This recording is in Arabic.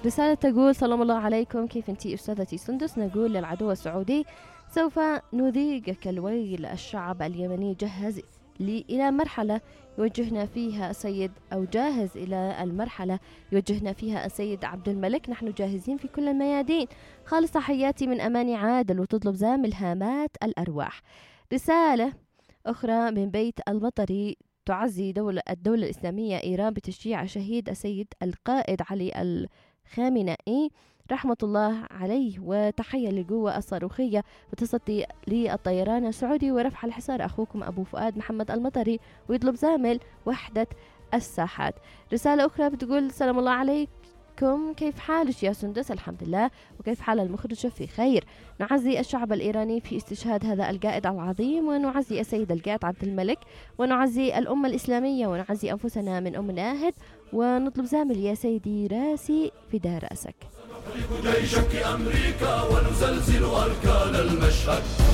رسالة تقول: سلام الله عليكم، كيف أنتِ أستاذتي سندس؟ نقول للعدو السعودي: سوف نذيقك الويل. الشعب اليمني جهز إلى مرحلة يوجهنا فيها السيد، أو جاهز إلى المرحلة يوجهنا فيها السيد عبد الملك. نحن جاهزين في كل الميادين. خالص تحياتي من أماني عادل، وتطلب زام الهامات الأرواح. رسالة أخرى من بيت المطري: تعزي الدولة الإسلامية إيران بتشجيع شهيد السيد القائد علي الخامنئي رحمة الله عليه، وتحية للقوة الصاروخية وتصدي للطيران السعودي ورفع الحصار. أخوكم أبو فؤاد محمد المطري، ويطلب زامل وحدة الساحات. رسالة أخرى بتقول: سلام الله عليكم، كيف حالك يا سندس؟ الحمد لله، وكيف حال المخرجة؟ في خير. نعزي الشعب الإيراني في استشهاد هذا القائد العظيم، ونعزي السيد القائد عبد الملك، ونعزي الأمة الإسلامية، ونعزي أنفسنا من أم ناهد، ونطلب زامل يا سيدي راسي فداء رأسك. نحرق جيشك أمريكا ونزلزل أركان المشهد.